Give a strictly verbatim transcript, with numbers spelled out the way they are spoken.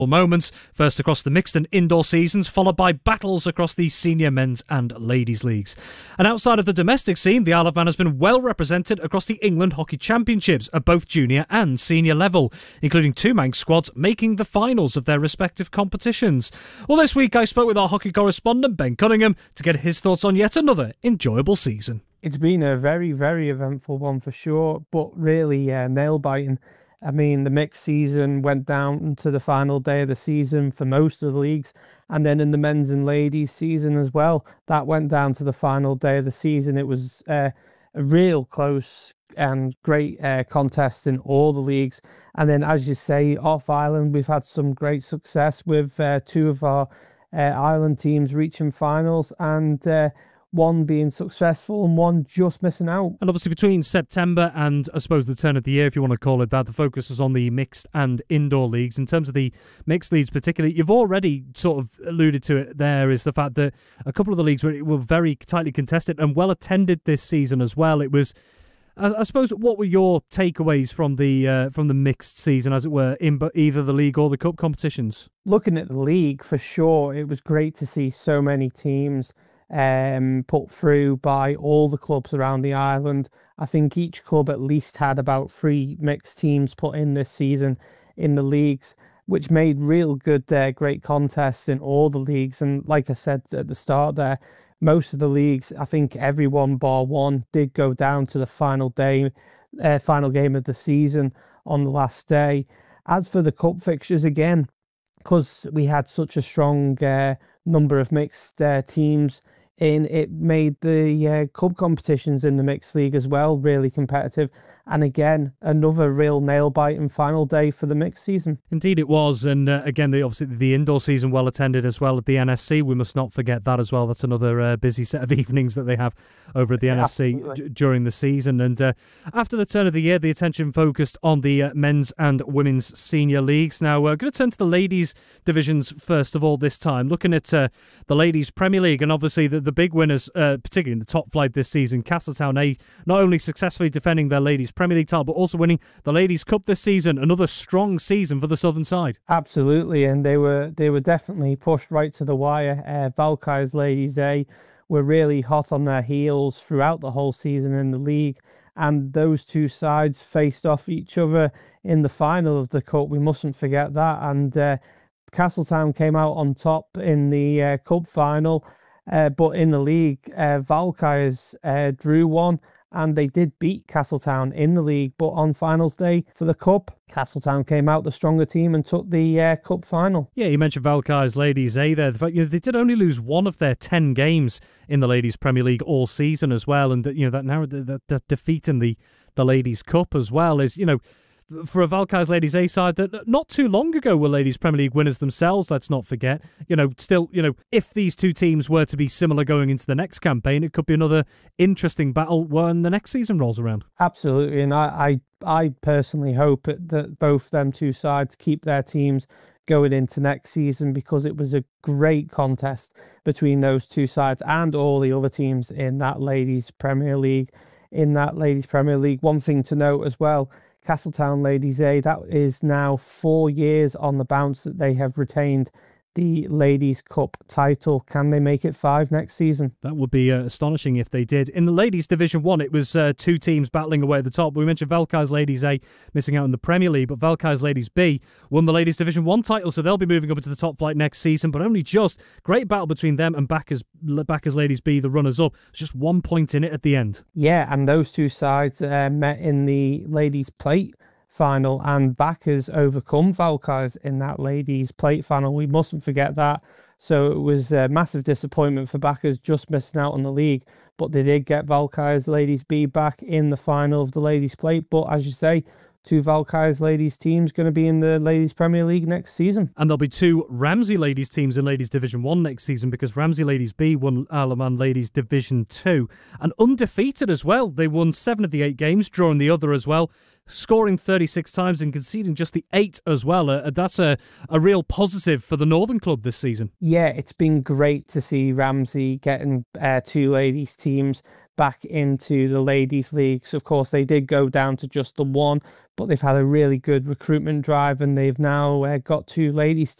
moments, first across the mixed and indoor seasons, followed by battles across the senior men's and ladies leagues. And outside of the domestic scene, the Isle of Man has been well represented across the England Hockey Championships at both junior and senior level, including two Manx squads making the finals of their respective competitions. Well, this week I spoke with our hockey correspondent Ben Cunningham to get his thoughts on yet another enjoyable season. It's been a very, very eventful one for sure, but really uh, nail-biting. I mean, the mixed season went down to the final day of the season for most of the leagues, and then in the men's and ladies season as well, that went down to the final day of the season. It was uh, a real close and great uh, contest in all the leagues. And then, as you say, off island, we've had some great success with uh, two of our uh, island teams reaching finals, and uh, one being successful and one just missing out. And obviously between September and I suppose the turn of the year, if you want to call it that, the focus is on the mixed and indoor leagues. In terms of the mixed leagues particularly, you've already sort of alluded to it there, is the fact that a couple of the leagues were, were very tightly contested and well attended this season as well. It was, I, I suppose, what were your takeaways from the uh, from the mixed season, as it were, in either the league or the cup competitions? Looking at the league, for sure, it was great to see so many teams Um, put through by all the clubs around the island. I think each club at least had about three mixed teams put in this season in the leagues, which made real good, uh, great contests in all the leagues. And like I said at the start there, most of the leagues, I think everyone bar one, did go down to the final day, uh, final game of the season on the last day. As for the cup fixtures, again, because we had such a strong uh, number of mixed uh, teams in, it made the uh, cup competitions in the mixed league as well really competitive. And again, another real nail-biting final day for the mixed season. Indeed it was. And uh, again, the, obviously the indoor season well attended as well at the N S C. We must not forget that as well. That's another uh, busy set of evenings that they have over at the N S C d- during the season. And uh, after the turn of the year, the attention focused on the uh, men's and women's senior leagues. Now, we're going to turn to the ladies divisions first of all this time. Looking at uh, the ladies Premier League, and obviously the, the big winners, uh, particularly in the top flight this season, Castletown A, not only successfully defending their ladies Premier League title, but also winning the Ladies' Cup this season. Another strong season for the southern side. Absolutely, and they were they were definitely pushed right to the wire. Uh, Valkyries Ladies A were really hot on their heels throughout the whole season in the league, and those two sides faced off each other in the final of the Cup. We mustn't forget that, and uh, Castletown came out on top in the uh, Cup final, uh, but in the league, uh, Valkyries uh, drew one, and they did beat Castletown in the league, but on finals day for the Cup, Castletown came out the stronger team and took the uh, Cup final. Yeah, you mentioned Valkyries Ladies A there. The fact, you know, they did only lose one of their ten games in the Ladies Premier League all season as well, and you know that now that, that defeat in the, the Ladies Cup as well is, you know, for a Valkyries Ladies A side that not too long ago were Ladies Premier League winners themselves, let's not forget. You know, still, you know, if these two teams were to be similar going into the next campaign, it could be another interesting battle when the next season rolls around. Absolutely, and I, I, I personally hope that both them two sides keep their teams going into next season, because it was a great contest between those two sides and all the other teams in that Ladies Premier League. In that Ladies Premier League, one thing to note as well, Castletown Ladies A, that is now four years on the bounce that they have retained the Ladies' Cup title. Can they make it five next season? That would be uh, astonishing if they did. In the Ladies Division one, it was uh, two teams battling away at the top. We mentioned Valkyries Ladies A missing out in the Premier League, but Valkyries Ladies B won the Ladies Division one title, so they'll be moving up into the top flight next season, but only just. Great battle between them and Backers, Backers Ladies B, the runners-up. It's just one point in it at the end. Yeah, and those two sides uh, met in the Ladies' Plate final, and Backers overcome Valkyries in that Ladies' Plate final. We mustn't forget that. So it was a massive disappointment for Backers just missing out on the league, but they did get Valkyries Ladies B back in the final of the Ladies' Plate. But as you say, two Valkyries Ladies teams going to be in the Ladies Premier League next season. And there'll be two Ramsey Ladies teams in Ladies Division one next season, because Ramsey Ladies B won Isle of Man Ladies Division two. And undefeated as well. They won seven of the eight games, drawing the other as well, scoring thirty-six times and conceding just the eight as well. Uh, that's a, a real positive for the Northern Club this season. Yeah, it's been great to see Ramsey getting uh, two ladies teams back into the ladies' leagues. Of course, they did go down to just the one, but they've had a really good recruitment drive, and they've now uh, got two ladies